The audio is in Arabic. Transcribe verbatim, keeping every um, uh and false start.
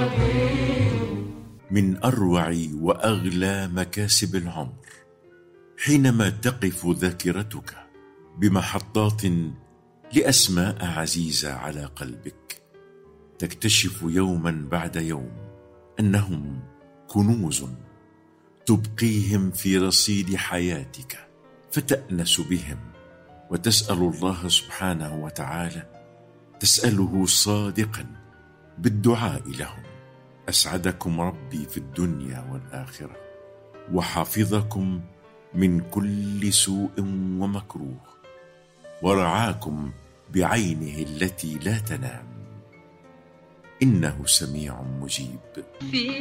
من أروع وأغلى مكاسب العمر حينما تقف ذاكرتك بمحطات لأسماء عزيزة على قلبك، تكتشف يوما بعد يوم أنهم كنوز تبقيهم في رصيد حياتك، فتأنس بهم وتسأل الله سبحانه وتعالى، تسأله صادقا بالدعاء لهم: أسعدكم ربي في الدنيا والآخرة، وحفظكم من كل سوء ومكروه، ورعاكم بعينه التي لا تنام، إنه سميع مجيب.